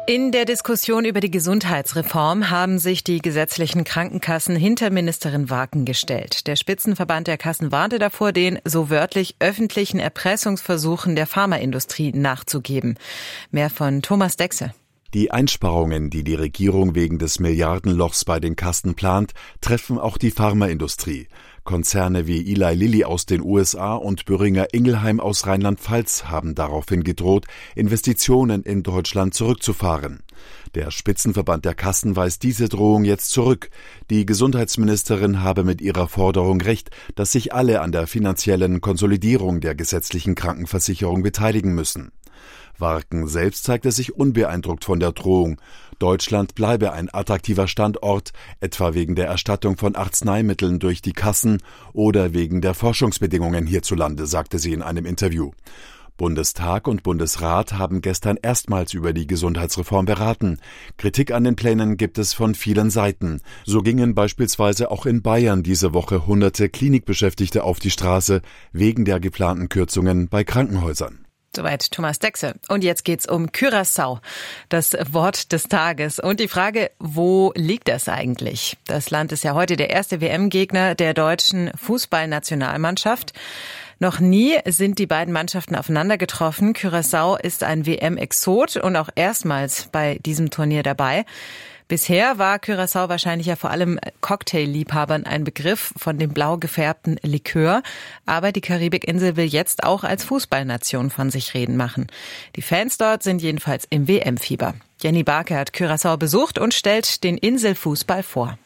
In der Diskussion über die Gesundheitsreform haben sich die gesetzlichen Krankenkassen hinter Ministerin Warken gestellt. Der Spitzenverband der Kassen warnte davor, den so wörtlich öffentlichen Erpressungsversuchen der Pharmaindustrie nachzugeben. Mehr von Thomas Dexe. Die Einsparungen, die die Regierung wegen des Milliardenlochs bei den Kassen plant, treffen auch die Pharmaindustrie. Konzerne wie Eli Lilly aus den USA und Boehringer Ingelheim aus Rheinland-Pfalz haben daraufhin gedroht, Investitionen in Deutschland zurückzufahren. Der Spitzenverband der Kassen weist diese Drohung jetzt zurück. Die Gesundheitsministerin habe mit ihrer Forderung recht, dass sich alle an der finanziellen Konsolidierung der gesetzlichen Krankenversicherung beteiligen müssen. Warken selbst zeigte sich unbeeindruckt von der Drohung. Deutschland bleibe ein attraktiver Standort, etwa wegen der Erstattung von Arzneimitteln durch die Kassen oder wegen der Forschungsbedingungen hierzulande, sagte sie in einem Interview. Bundestag und Bundesrat haben gestern erstmals über die Gesundheitsreform beraten. Kritik an den Plänen gibt es von vielen Seiten. So gingen beispielsweise auch in Bayern diese Woche hunderte Klinikbeschäftigte auf die Straße wegen der geplanten Kürzungen bei Krankenhäusern. Soweit Thomas Dexe. Und jetzt geht's um Curaçao, das Wort des Tages. Und die Frage, wo liegt das eigentlich? Das Land ist ja heute der erste WM-Gegner der deutschen Fußballnationalmannschaft. Noch nie sind die beiden Mannschaften aufeinander getroffen. Curaçao ist ein WM-Exot und auch erstmals bei diesem Turnier dabei. Bisher war Curaçao wahrscheinlich ja vor allem Cocktailliebhabern ein Begriff von dem blau gefärbten Likör. Aber die Karibikinsel will jetzt auch als Fußballnation von sich reden machen. Die Fans dort sind jedenfalls im WM-Fieber. Jenny Barke hat Curaçao besucht und stellt den Inselfußball vor.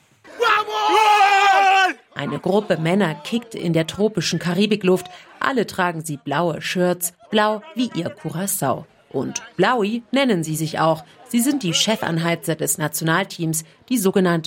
Eine Gruppe Männer kickt in der tropischen Karibikluft. Alle tragen sie blaue Shirts, blau wie ihr Curaçao. Und Blaui nennen sie sich auch. Sie sind die Chefanheizer des Nationalteams, die sogenannte